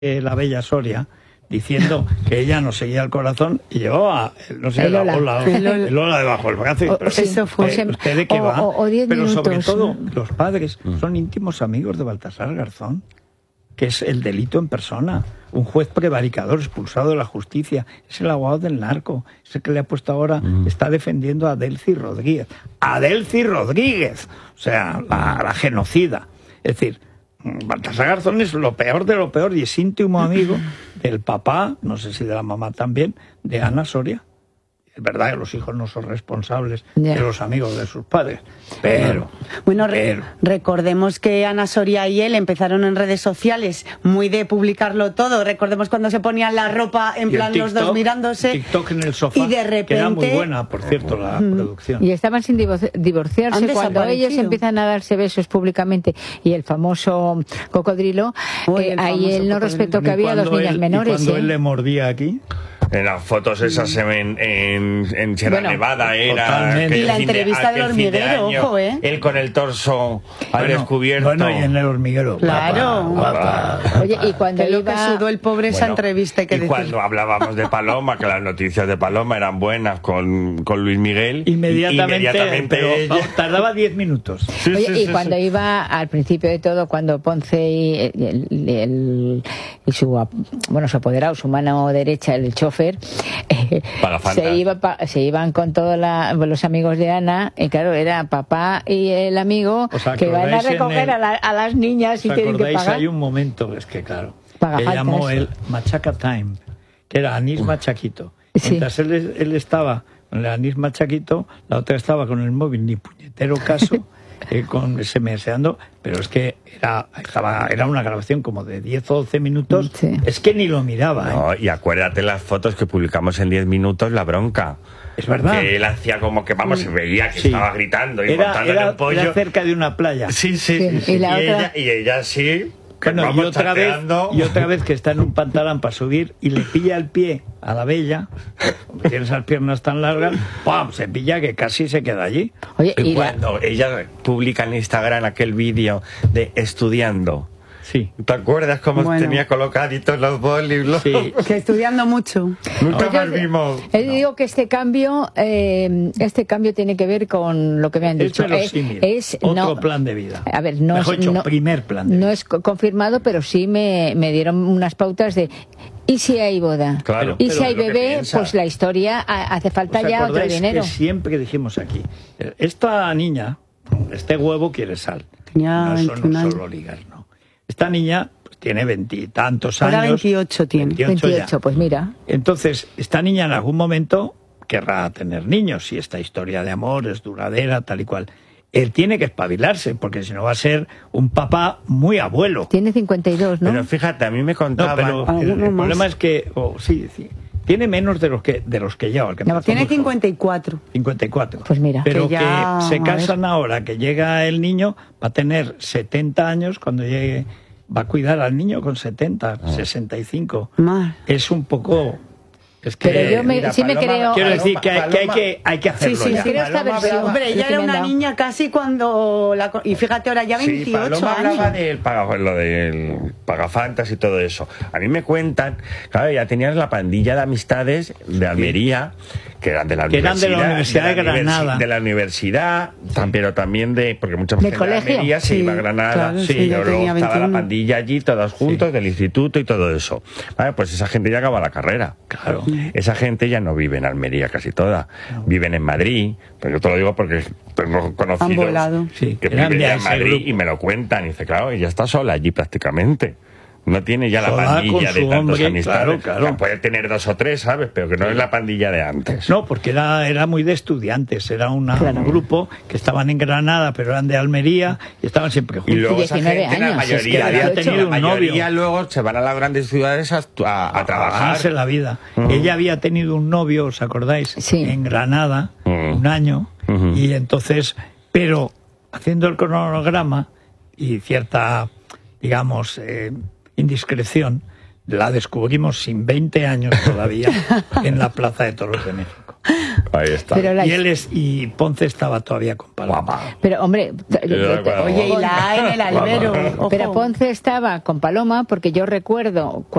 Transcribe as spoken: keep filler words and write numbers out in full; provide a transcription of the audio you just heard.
eh, la bella Soria, diciendo que ella no seguía el corazón y llevó a, no sé, el Lola, Lola, el Lola, el Lola debajo del brazo. O, pero, eso fue. Eh, ¿Usted de qué o, va? O, o diez pero minutos. sobre todo, los padres son íntimos amigos de Baltasar Garzón, que es el delito en persona. Un juez prevaricador expulsado de la justicia. Es el abogado del narco. Es el que le ha puesto ahora, mm. está defendiendo a Delcy Rodríguez. ¡A Delcy Rodríguez! O sea, la, la genocida. Es decir, Baltasar Garzón es lo peor de lo peor y es íntimo amigo del papá, no sé si de la mamá también, de Ana Soria. Es verdad que los hijos no son responsables yeah. de los amigos de sus padres, pero... Bueno, re pero, recordemos que Ana Soria y él empezaron en redes sociales, muy de publicarlo todo. Recordemos cuando se ponían la ropa en plan TikTok, los dos mirándose. TikTok en el sofá, y de repente... que era muy buena, por cierto, la mm. producción. Y estaban sin divorciarse cuando ellos empiezan a darse besos públicamente. Y el famoso cocodrilo, Uy, eh, el ahí él no respetó que había dos niñas él, menores. ¿Y cuando ¿eh? él le mordía aquí? En las fotos esas en, en, en Sierra bueno, Nevada era... Y la entrevista del hormiguero, ojo, ¿eh? Él con el torso al bueno, descubierto. Bueno, y en el hormiguero. Claro. Papá, papá. Oye, y cuando que iba... lo que sudó el pobre bueno, esa entrevista. Que y decir. Cuando hablábamos de Paloma, que las noticias de Paloma eran buenas con, con Luis Miguel... Inmediatamente, inmediatamente pero ella... tardaba diez minutos. Sí, Oye, sí, y sí, cuando sí. iba, al principio de todo, cuando Ponce y, el, el, y su, bueno, su apoderado, su mano derecha, el chofer... Se, iba, se iban con todos los amigos de Ana y claro, era papá y el amigo o sea, que van a recoger el, a, la, a las niñas y tienen que pagar. Hay un momento, es que claro, Paga que faltas. llamó el Machaca Time, que era Anís Machaquito. Sí. Mientras él, él estaba con el Anís Machaquito, la otra estaba con el móvil, ni puñetero caso, eh, con SMSeando, pero es que era, estaba, era una grabación como de diez o doce minutos, sí. es que ni lo miraba. No, ¿eh? Y acuérdate las fotos que publicamos en diez minutos, la bronca. Es verdad. Que él hacía como que, vamos, se veía que sí. estaba gritando y era, montándole era, un pollo. Era cerca de una playa. Sí, sí. sí, sí. Y, Y, la y, otra... ella, y ella sí... Bueno, y otra, vez, y otra vez que está en un pantalón para subir y le pilla el pie a la bella, como tiene esas piernas tan largas, ¡pam! Se pilla que casi se queda allí. Oye, y cuando la... ella publica en Instagram aquel vídeo de estudiando. Sí. ¿Te acuerdas cómo bueno. tenía colocaditos los bolis? Sí. Que estudiando mucho. Nunca más vimos. Yo no. digo que este cambio, eh, este cambio tiene que ver con lo que me han dicho. Es, es otro no, plan de vida. A ver, no Mejor es dicho, no, primer plan de vida. No es confirmado, pero sí me, me dieron unas pautas de. ¿Y si hay boda? Claro, ¿Y si hay bebé? Pues la historia hace falta ya otro dinero. Que siempre dijimos aquí, esta niña, este huevo quiere sal. Tenía no, eso no solo ligar, no. Esta niña pues, tiene veintitantos años. Ahora veintiocho tiene. veintiocho, veintiocho pues mira. Entonces, esta niña en algún momento querrá tener niños, si esta historia de amor es duradera, tal y cual. Él tiene que espabilarse, porque si no va a ser un papá muy abuelo. Tiene cincuenta y dos, ¿no? Pero fíjate, a mí me contaban... No, pero el, el problema es que... Oh, sí, sí. Tiene menos de los que de los que lleva. Que no, tiene cincuenta y cuatro. cincuenta y cuatro. Pues mira. Pero que, ya, que se casan ahora, que llega el niño, va a tener setenta años cuando llegue, va a cuidar al niño con setenta, ah. sesenta y cinco. Mal. Es un poco... Es que, pero yo me, mira, sí Paloma, me creo... Quiero decir que hay que, hay que, hay que hacerlo. Sí, sí, ya. creo esta versión. Hombre, ella era una niña casi cuando... La, y fíjate, ahora ya veintiocho sí, Paloma años. hablaba del paga, lo del pagafantas y todo eso. A mí me cuentan, claro, ya tenías la pandilla de amistades de Almería, que eran de la que universidad, eran de la Universidad de, de Granada. De la universidad, sí. pero también de... Porque mucha gente de Almería se sí, iba a Granada. Claro, sí, sí, y luego estaba veintiuno. la pandilla allí, todos juntos, sí. del instituto y todo eso. Vale, pues esa gente ya acaba la carrera. Claro. Esa gente ya no vive en Almería casi toda. No. Viven en Madrid. Pero yo te lo digo porque tengo conocidos sí, que viven ya en Madrid grupo. Y me lo cuentan. Y dice, claro, ella está sola allí prácticamente. No tiene ya Sola la pandilla de tantos hombre, amistades. claro, claro. Puede tener dos o tres, ¿sabes? Pero que no sí. es la pandilla de antes. No, porque era, era muy de estudiantes. Era una, claro. un grupo que estaban en Granada, pero eran de Almería y estaban siempre juntos. Y luego esa gente, años, la mayoría, es que había tenido un novio. luego se van a las grandes ciudades a, a, a trabajar. A ganarse la vida. Uh-huh. Ella había tenido un novio, ¿os acordáis? Sí. En Granada, uh-huh. un año. Uh-huh. Y entonces, pero haciendo el cronograma y cierta, digamos... Eh, indiscreción, la descubrimos sin veinte años todavía en la Plaza de Toros de México. Ahí está. Pero la... y él es, y Ponce estaba todavía con Paloma. Pero hombre, oye, y la A en el albero. Pero Ponce estaba con Paloma porque yo recuerdo